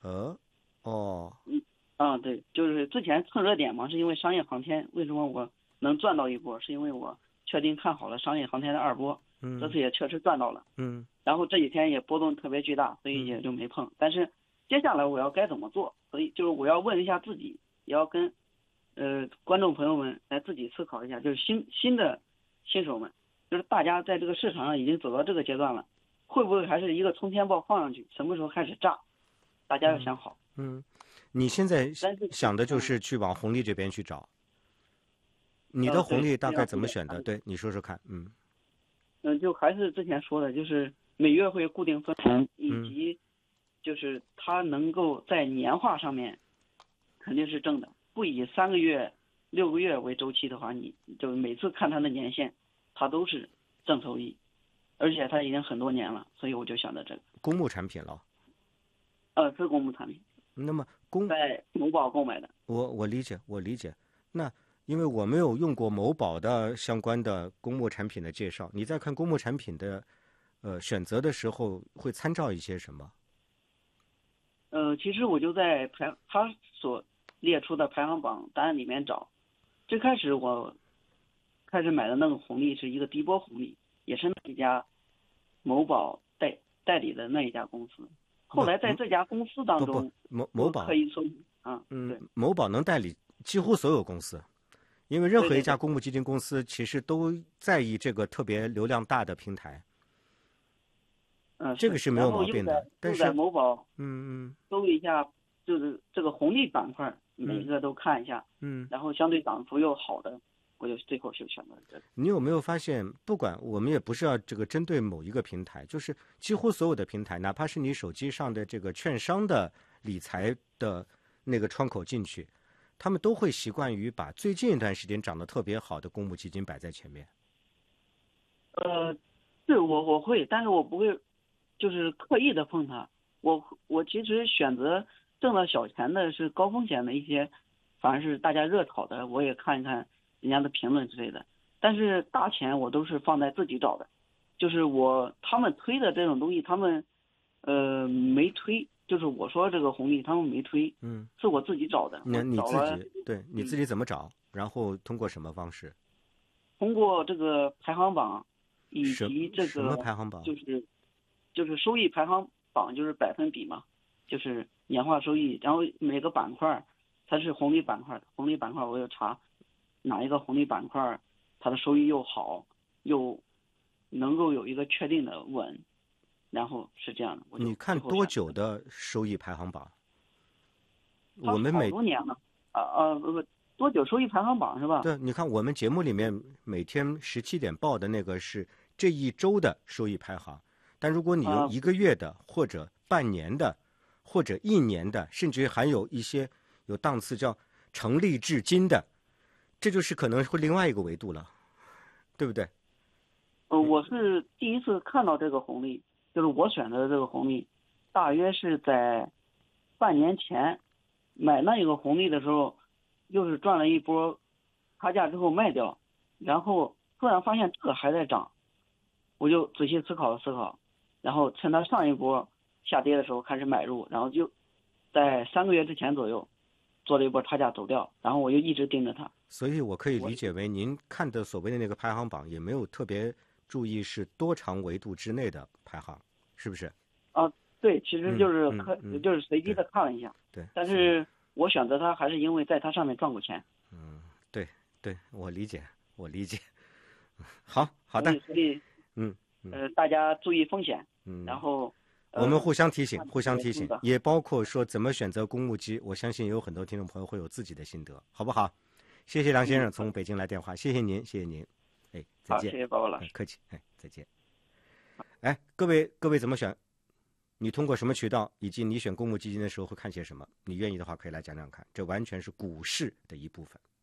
哦， 对，就是之前蹭热点嘛，是因为商业航天，为什么我能赚到一波？是因为我确定看好了商业航天的二波，这次也确实赚到了。然后这几天也波动特别巨大，所以也就没碰。但是接下来我要该怎么做？所以就是我要问一下自己，也要跟观众朋友们来自己思考一下，就是新的新手们，就是大家在这个市场上已经走到这个阶段了，会不会还是一个冲天炮放上去，什么时候开始炸？大家要想好。 你现在想的就是去往红利这边去找，你的红利大概怎么选的？对，你说说看。 就还是之前说的，就是每月会固定分红，以及就是它能够在年化上面肯定是正的，不以3个月、6个月为周期的话，你就每次看它的年限，它都是正收益，而且它已经很多年了，所以我就选择这个公募产品了。 是公募产品。 那么在某宝购买的。 我理解。那因为我没有用过某宝的相关的公募产品的介绍，你在看公募产品的选择的时候会参照一些什么？ 其实我就在他所列出的排行榜单里面找。最开始我开始买的那个红利是一个低波红利，也是那一家某宝代理的那一家公司。后来在这家公司当中， 某宝可以说对， 某宝能代理几乎所有公司，因为任何一家公募基金公司其实都在意这个特别流量大的平台。这个是没有毛病的。但是在某宝搜一下，就是这个红利板块，每一个都看一下，然后相对涨幅又好的，我就最后就选择这个。 你有没有发现，不管我们也不是要这个针对某一个平台，就是几乎所有的平台，哪怕是你手机上的这个券商的理财的那个窗口进去，他们都会习惯于把最近一段时间涨得特别好的公募基金摆在前面。 是我会，但是我不会就是刻意的碰它。我其实选择挣到小钱的是高风险的一些，反而是大家热炒的，我也看一看人家的评论之类的。但是大钱我都是放在自己找的，就是他们推的这种东西，他们没推，就是我说这个红利他们没推，是我自己找的。 你自己怎么找？然后通过什么方式？ 通过这个排行榜，以及这个什么排行榜？ 就是收益排行榜，就是百分比嘛，就是年化收益，然后每个板块它是红利板块，红利板块我有查哪一个红利板块它的收益又好，又能够有一个确定的稳，然后是这样的。 你看多久的收益排行榜？我们好多年了不多久收益排行榜是吧？ 对，你看我们节目里面每天17点报的那个是这一周的收益排行，但如果你用1个月的，或者半年的，或者1年的，甚至于还有一些有档次叫成立至今的，这就是可能会另外一个维度了，对不对？ 我是第一次看到这个红利，就是我选择的这个红利，大约是在半年前买那一个红利的时候，又是赚了一波差价之后卖掉，然后突然发现这个还在涨，我就仔细思考了思考，然后趁它上一波下跌的时候开始买入，然后就在3个月之前左右做了一波差价走掉，然后我就一直盯着它。 所以我可以理解为您看的所谓的那个排行榜也没有特别注意是多长维度之内的排行，是不是？ 对，其实就是就是随机的看了一下。 对， 但是我选择它还是因为在它上面赚过钱。 对，我理解。好的。 所以大家注意风险。然后我们互相提醒，也包括说怎么选择公募基，我相信有很多听众朋友会有自己的心得，好不好？谢谢梁先生从北京来电话，谢谢您。再见。 好，谢谢宝宝老师。 客气。再见。各位怎么选？你通过什么渠道，以及你选公募基金的时候会看些什么？你愿意的话可以来讲讲看，这完全是股市的一部分。